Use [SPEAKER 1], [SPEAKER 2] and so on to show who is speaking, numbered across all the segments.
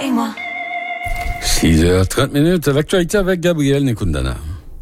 [SPEAKER 1] Réveille-moi.
[SPEAKER 2] 6h30, l'actualité avec Gabriel Nekundana.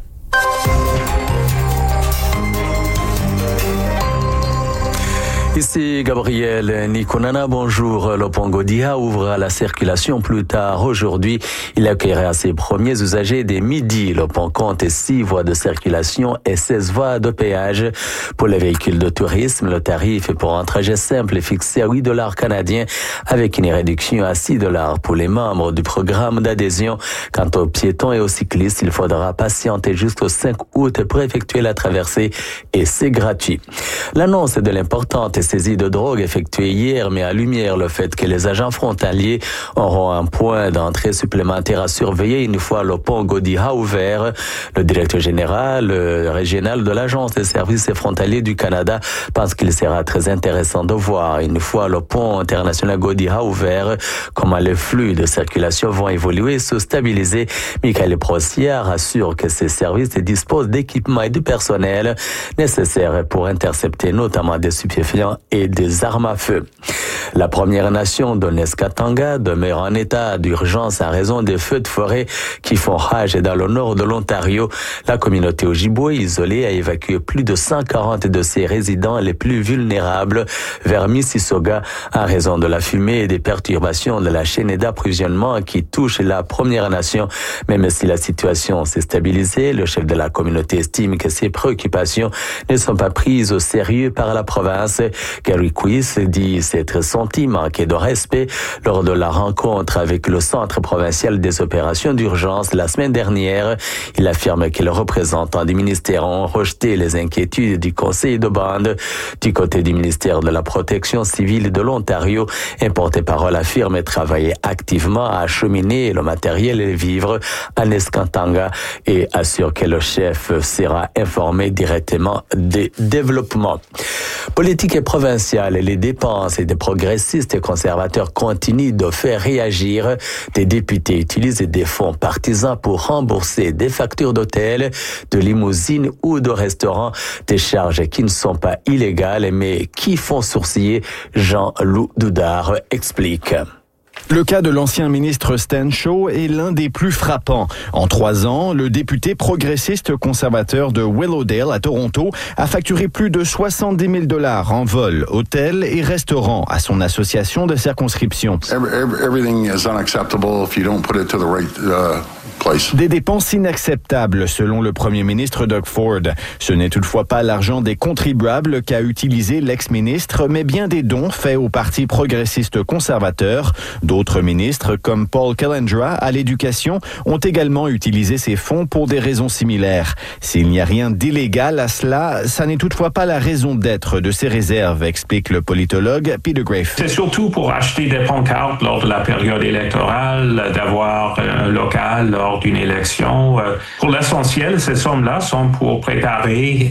[SPEAKER 3] Ici Gabriel Nikonana, bonjour. Le pont Godiha ouvre à la circulation plus tard aujourd'hui. Il accueillera ses premiers usagers dès midi. Le pont compte 6 voies de circulation et 16 voies de péage. Pour les véhicules de tourisme, le tarif pour un trajet simple est fixé à $8 canadiens avec une réduction à $6 pour les membres du programme d'adhésion. Quant aux piétons et aux cyclistes, il faudra patienter jusqu'au 5 août pour effectuer la traversée et c'est gratuit. L'annonce de l'importante saisie de drogue effectuée hier met à lumière le fait que les agents frontaliers auront un point d'entrée supplémentaire à surveiller une fois le pont Godiha ouvert. Le directeur général régional de l'Agence des services frontaliers du Canada pense qu'il sera très intéressant de voir une fois le pont international Godiha ouvert comment les flux de circulation vont évoluer et se stabiliser. Michael Prossière assure que ces services disposent d'équipements et de personnel nécessaires pour intercepter notamment des stupéfiants et des armes à feu. La Première Nation de Nescatanga demeure en état d'urgence à raison des feux de forêt qui font rage dans le nord de l'Ontario. La communauté Ojibwe isolée a évacué plus de 140 de ses résidents les plus vulnérables vers Mississauga à raison de la fumée et des perturbations de la chaîne d'approvisionnement qui touche la Première Nation. Même si la situation s'est stabilisée, le chef de la communauté estime que ses préoccupations ne sont pas prises au sérieux par la province. Gary Quiss dit s'être senti manquer de respect lors de la rencontre avec le Centre provincial des opérations d'urgence la semaine dernière. Il affirme que les représentants du ministère ont rejeté les inquiétudes du conseil de bande. Du côté du ministère de la Protection civile de l'Ontario, un porte-parole affirme travailler activement à acheminer le matériel et les vivres à Nescatanga et assure que le chef sera informé directement des développements. Politique et provinciale, les dépenses des progressistes et conservateurs continuent de faire réagir. Des députés utilisent des fonds partisans pour rembourser des factures d'hôtel, de limousines ou de restaurants, des charges qui ne sont pas illégales mais qui font sourciller. Jean-Loup Doudard explique.
[SPEAKER 4] Le cas de l'ancien ministre Stan Shaw est l'un des plus frappants. En 3 ans, le député progressiste conservateur de Willowdale à Toronto a facturé plus de $70,000 en vol, hôtel et restaurant à son association de circonscription.
[SPEAKER 5] Everything is unacceptable if you don't put it to the right place.
[SPEAKER 4] Des dépenses inacceptables selon le premier ministre Doug Ford. Ce n'est toutefois pas l'argent des contribuables qu'a utilisé l'ex-ministre, mais bien des dons faits au Parti progressiste conservateur. D'autres ministres, comme Paul Kelendra à l'éducation, ont également utilisé ces fonds pour des raisons similaires. S'il n'y a rien d'illégal à cela, ça n'est toutefois pas la raison d'être de ces réserves, explique le politologue Peter Grafe.
[SPEAKER 6] C'est surtout pour acheter des pancartes lors de la période électorale, d'avoir un local lors d'une élection. Pour l'essentiel, ces sommes-là sont pour préparer,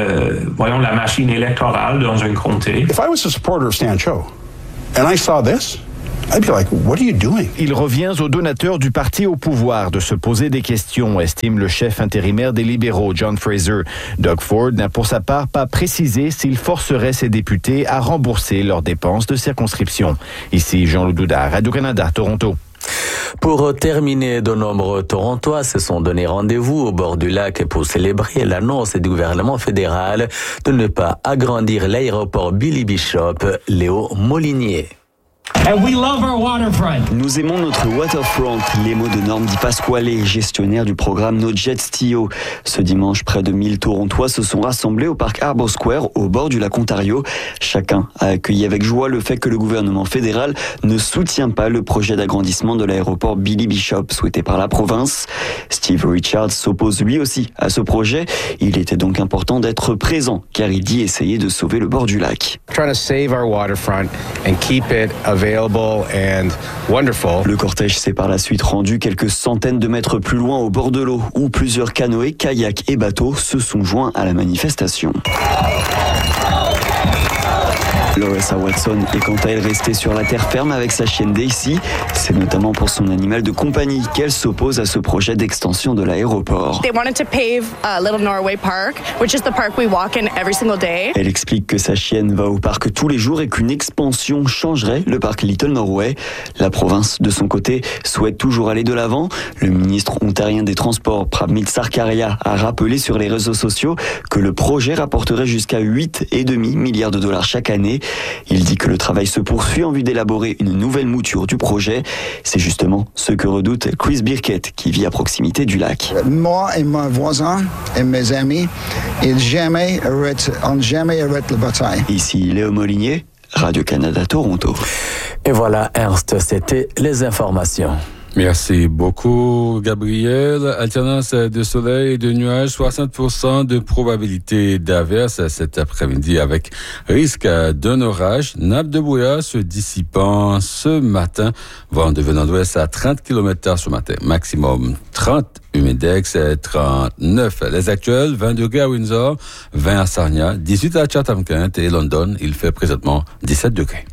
[SPEAKER 6] la machine électorale dans un comté.
[SPEAKER 5] If I was a supporter of Stan Shaw and I saw this, I'd be like, what are you doing?
[SPEAKER 4] Il revient aux donateurs du parti au pouvoir de se poser des questions, estime le chef intérimaire des libéraux, John Fraser. Doug Ford n'a pour sa part pas précisé s'il forcerait ses députés à rembourser leurs dépenses de circonscription. Ici Jean-Loup Doudard, Radio-Canada, Toronto.
[SPEAKER 3] Pour terminer, de nombreux Torontois se sont donné rendez-vous au bord du lac pour célébrer l'annonce du gouvernement fédéral de ne pas agrandir l'aéroport Billy Bishop. Léo Molinier.
[SPEAKER 7] And we love our waterfront.
[SPEAKER 8] Nous aimons notre waterfront, les mots de Norm Di Pasquale, gestionnaire du programme No Jets TO. Ce dimanche, près de 1000 Torontois se sont rassemblés au parc Harbour Square, au bord du lac Ontario. Chacun a accueilli avec joie le fait que le gouvernement fédéral ne soutient pas le projet d'agrandissement de l'aéroport Billy Bishop souhaité par la province. Steve Richards s'oppose lui aussi à ce projet. Il était donc important d'être présent, car il dit essayer de sauver le bord du lac.
[SPEAKER 9] Trying to save our waterfront and keep it available and wonderful.
[SPEAKER 8] Le cortège s'est par la suite rendu quelques centaines de mètres plus loin au bord de l'eau, où plusieurs canoës, kayaks et bateaux se sont joints à la manifestation. Larissa Watson est quant à elle restée sur la terre ferme avec sa chienne Daisy. C'est notamment pour son animal de compagnie qu'elle s'oppose à ce projet d'extension de l'aéroport.
[SPEAKER 1] They wanted to pave Little Norway Park, which is the park we walk in every single day.
[SPEAKER 8] Elle explique que sa chienne va au parc tous les jours et qu'une expansion changerait le parc Little Norway. La province, de son côté, souhaite toujours aller de l'avant. Le ministre ontarien des Transports, Pramit Sarkaria, a rappelé sur les réseaux sociaux que le projet rapporterait jusqu'à 8,5 milliards de dollars chaque année. Il dit que le travail se poursuit en vue d'élaborer une nouvelle mouture du projet. C'est justement ce que redoute Chris Birkett, qui vit à proximité du lac.
[SPEAKER 10] Moi et mes voisins et mes amis, ils n'ont jamais arrêté la bataille.
[SPEAKER 8] Ici Léo Molinier, Radio-Canada Toronto.
[SPEAKER 3] Et voilà, Ernst, c'était les informations.
[SPEAKER 2] Merci beaucoup, Gabriel. Alternance de soleil et de nuages, 60% de probabilité d'averse cet après-midi avec risque d'un orage. Nappe de brouillard se dissipant ce matin, vent devenant d'ouest à 30 km/h ce matin. Maximum 30, humidex 39. Les actuels, 20 degrés à Windsor, 20 à Sarnia, 18 à Chatham-Kent et London, il fait présentement 17 degrés.